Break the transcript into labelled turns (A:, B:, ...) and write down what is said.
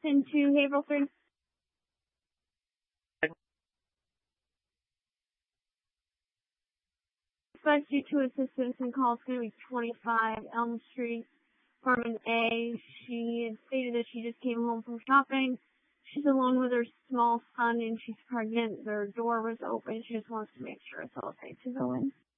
A: into Haverhill 3. Expects you to assist citizen call. It's going to be 25 Elm Street, apartment A. She stated that she just came home from shopping. She's alone with her small son and she's pregnant. Their door was open. She just wants to make sure it's all safe to go in.